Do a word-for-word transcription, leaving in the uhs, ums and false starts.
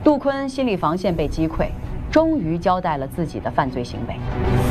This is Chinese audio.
杜坤心理防线被击溃，终于交代了自己的犯罪行为。